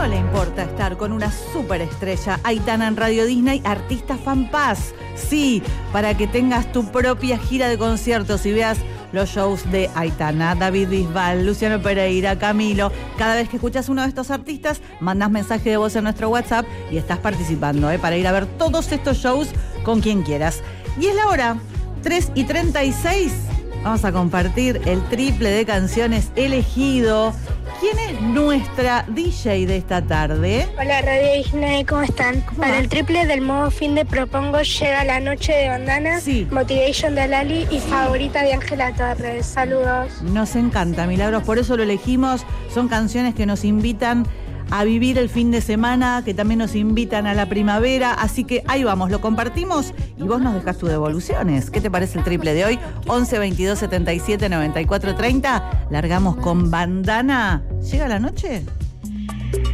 no le importa estar con una superestrella, Aitana en Radio Disney, artista FanPass. Sí, para que tengas tu propia gira de conciertos y veas los shows de Aitana, David Bisbal, Luciano Pereira, Camilo. Cada vez que escuchas uno de estos artistas, mandás mensaje de voz en nuestro WhatsApp y estás participando, para ir a ver todos estos shows con quien quieras. Y es la hora, 3:36. Vamos a compartir el triple de canciones elegido. ¿Quién es nuestra DJ de esta tarde? Hola Radio Disney, ¿cómo están? Para el triple del modo fin de propongo Llega la noche de Bandana, Sí. Motivation de Lali y Favorita de Ángela Torres. Saludos. Nos encanta, Milagros, por eso lo elegimos. Son canciones que nos invitan a vivir el fin de semana, que también nos invitan a la primavera, así que ahí vamos, lo compartimos y vos nos dejás tus devoluciones. ¿Qué te parece el triple de hoy? 11 22 77 94 30. Largamos con Bandana. ¿Llega la noche?